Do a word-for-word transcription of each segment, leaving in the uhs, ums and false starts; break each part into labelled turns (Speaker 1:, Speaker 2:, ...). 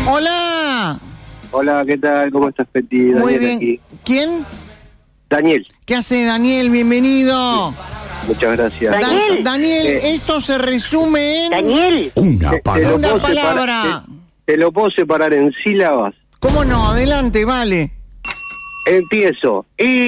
Speaker 1: Hola.
Speaker 2: Hola, ¿qué tal? ¿Cómo estás, Peti?
Speaker 1: Muy
Speaker 2: Daniel
Speaker 1: bien.
Speaker 2: Aquí.
Speaker 1: ¿Quién?
Speaker 2: Daniel.
Speaker 1: ¿Qué hace, Daniel? Bienvenido.
Speaker 2: Muchas gracias.
Speaker 1: Da-
Speaker 3: Daniel.
Speaker 1: Daniel,
Speaker 2: Eh.
Speaker 1: esto se resume en...
Speaker 3: Daniel,
Speaker 4: Una
Speaker 2: Te- te
Speaker 4: palabra.
Speaker 2: lo
Speaker 1: Una
Speaker 2: puedo separar-
Speaker 1: palabra.
Speaker 2: te, te lo puedo separar en sílabas.
Speaker 1: ¿Cómo no? Adelante, vale.
Speaker 2: Empiezo.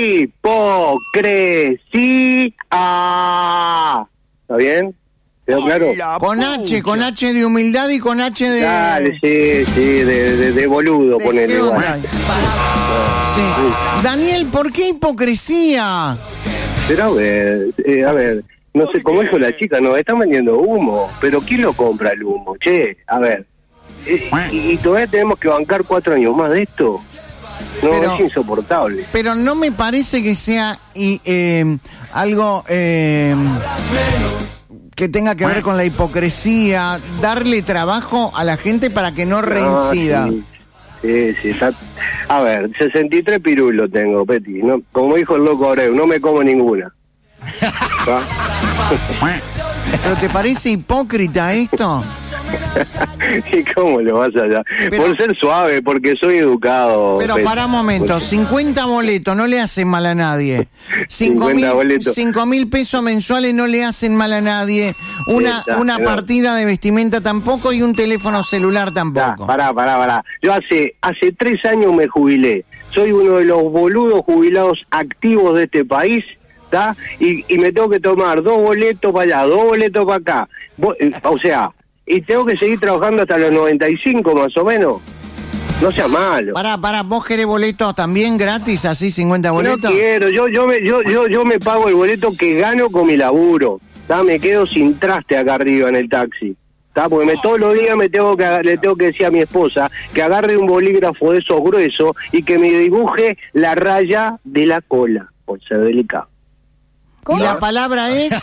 Speaker 2: Hipocresía. ¿Está bien? ¿Quedó claro?
Speaker 1: Con H, con H de humildad y con H de...
Speaker 2: Dale, sí, sí, de, de, de boludo,
Speaker 1: de-
Speaker 2: ponele
Speaker 1: ¿qué
Speaker 2: igual.
Speaker 1: onda? Sí. Daniel, ¿por qué hipocresía?
Speaker 2: Pero a ver, eh, a ver, no sé, como dijo la chica, nos están vendiendo humo, pero ¿quién lo compra el humo? Che, a ver, eh, y, y todavía tenemos que bancar cuatro años más de esto. No,
Speaker 1: Pero-
Speaker 2: es insoportable.
Speaker 1: Pero no me parece que sea y, eh, algo eh, que tenga que ver con la hipocresía, darle trabajo a la gente para que no reincida.
Speaker 2: Ah, sí, sí, sí, está... A ver, sesenta y tres pirulos tengo, Peti. No, como dijo el loco Abreu, no me como ninguna. ¿Va?
Speaker 1: ¿Pero te parece hipócrita esto?
Speaker 2: ¿Y cómo lo vas allá?
Speaker 1: Pero-
Speaker 2: Por ser suave, porque soy educado.
Speaker 1: Pero
Speaker 2: Peti.
Speaker 1: para un momento,
Speaker 2: Por-
Speaker 1: cincuenta boletos no le hacen mal a nadie. Cinco mil,
Speaker 2: cincuenta boletos.
Speaker 1: cinco mil pesos mensuales no le hacen mal a nadie. Una,
Speaker 2: Está,
Speaker 1: una
Speaker 2: no.
Speaker 1: partida de vestimenta tampoco y un teléfono celular
Speaker 2: Ah,
Speaker 1: tampoco.
Speaker 2: pará, pará, pará. Yo hace hace tres años me jubilé. Soy uno de los boludos jubilados activos de este país, ¿está? Y, y me tengo que tomar dos boletos para allá, dos boletos para acá. Bo- eh, O sea, y tengo que seguir trabajando hasta los noventa y cinco más o menos. No sea malo.
Speaker 1: Pará, pará, ¿vos querés boletos también gratis, así cincuenta
Speaker 2: No
Speaker 1: boletos?
Speaker 2: quiero, yo yo me yo yo yo me pago el boleto que gano con mi laburo. ¿Tá? Me quedo sin traste acá arriba en el taxi. ¿Tá? Porque me, todos los días me tengo que le tengo que decir a mi esposa que agarre un bolígrafo de esos gruesos y que me dibuje la raya de la cola, por ser delicado.
Speaker 1: Y la palabra es...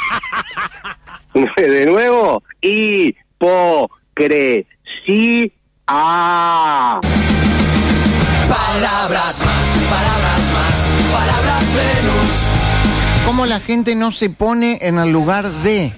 Speaker 2: De nuevo, hipocresía.
Speaker 5: Palabras más, palabras más, palabras menos.
Speaker 1: ¿Cómo la gente no se pone en el lugar de?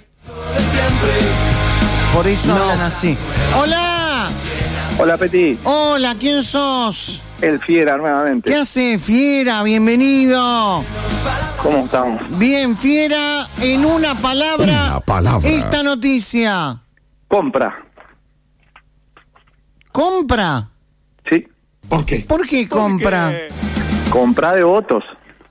Speaker 1: Por eso hablan así. ¡Hola!
Speaker 6: Hola, Peti.
Speaker 1: Hola, ¿quién sos?
Speaker 6: El Fiera, nuevamente.
Speaker 1: ¿Qué hace, Fiera? Bienvenido.
Speaker 6: ¿Cómo estamos?
Speaker 1: Bien, Fiera, en una palabra,
Speaker 4: Una palabra.
Speaker 1: esta noticia.
Speaker 6: Compra.
Speaker 1: ¿Compra?
Speaker 6: Sí.
Speaker 4: ¿Por qué?
Speaker 1: ¿Por qué compra?
Speaker 6: Compra de votos.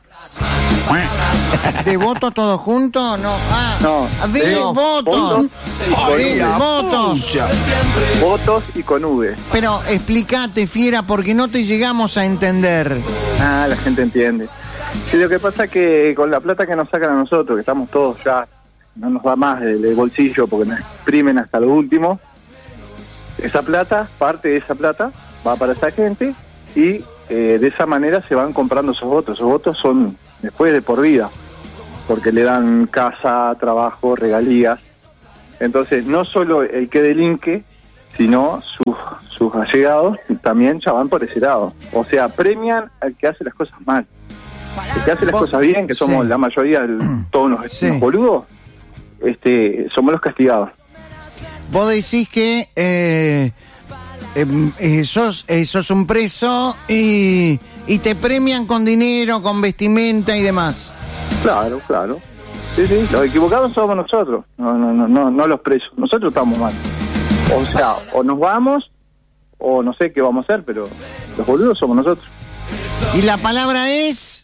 Speaker 1: ¿De voto todo junto? No. Ah,
Speaker 6: No,
Speaker 1: de
Speaker 6: digo,
Speaker 1: votos.
Speaker 6: puntos y con
Speaker 1: De
Speaker 6: V.
Speaker 1: votos.
Speaker 6: Votos y con V.
Speaker 1: Pero explícate, Fiera, porque no te llegamos a entender.
Speaker 6: Ah, la gente entiende. Sí, lo que pasa es que con la plata que nos sacan a nosotros, que estamos todos ya, no nos da más del, del bolsillo porque nos exprimen hasta lo último, esa plata, parte de esa plata, va para esa gente y eh, de esa manera se van comprando esos votos. Esos votos son después de por vida, porque le dan casa, trabajo, regalías. Entonces, no solo el que delinque, sino sus, sus allegados también ya van por ese lado. O sea, premian al que hace las cosas mal. El que hace las
Speaker 1: Vos-
Speaker 6: cosas bien, que somos
Speaker 1: sí.
Speaker 6: la mayoría, del, todos los,
Speaker 1: Sí.
Speaker 6: los boludos, este, somos los castigados.
Speaker 1: Vos decís que eh, eh, eh, sos, eh, sos un preso y, y te premian con dinero, con vestimenta y demás.
Speaker 6: Claro, claro. Sí, sí, los equivocados somos nosotros, no, no, no, no, no los presos. Nosotros estamos mal. O sea, o nos vamos, o no sé qué vamos a hacer, pero los boludos somos nosotros.
Speaker 1: Y la palabra es...